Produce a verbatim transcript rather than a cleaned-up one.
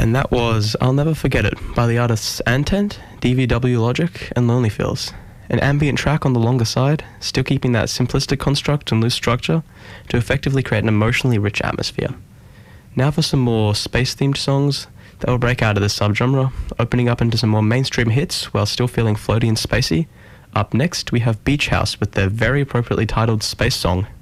And that was I'll Never Forget It by the artists Antent, D V W Logic, and Lonely Feels. An ambient track on the longer side, still keeping that simplistic construct and loose structure to effectively create an emotionally rich atmosphere. Now for some more space-themed songs that will break out of this subgenre, opening up into some more mainstream hits while still feeling floaty and spacey. Up next, we have Beach House with their very appropriately titled space song,